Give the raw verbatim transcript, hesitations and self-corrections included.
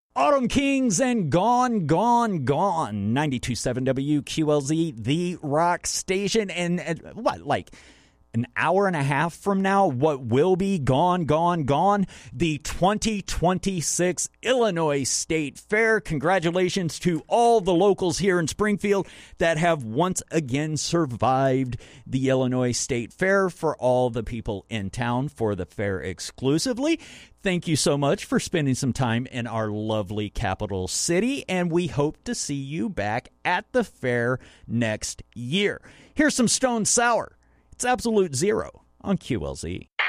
Autumn Kings and Gone, Gone, Gone. ninety-two point seven W Q L Z, the rock station. And, and what, like an hour and a half from now, what will be gone, gone, gone? The twenty twenty-six Illinois State Fair. Congratulations to all the locals here in Springfield that have once again survived the Illinois State Fair. For all the people in town for the fair exclusively, thank you so much for spending some time in our lovely capital city, and we hope to see you back at the fair next year. Here's some Stone Sour. It's Absolute Zero on Q L Z.